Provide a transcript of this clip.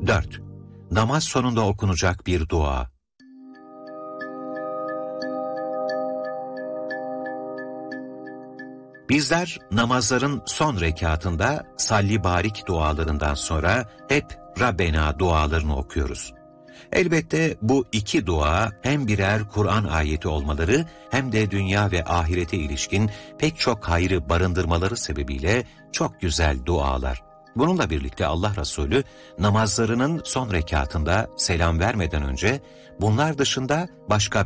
4. Namaz sonunda okunacak bir dua. Bizler namazların son rekatında salli barik dualarından sonra hep Rabbena dualarını okuyoruz. Elbette bu iki dua hem birer Kur'an ayeti olmaları hem de dünya ve ahirete ilişkin pek çok hayrı barındırmaları sebebiyle çok güzel dualar. Bununla birlikte Allah Resulü namazlarının son rekatında selam vermeden önce bunlar dışında başka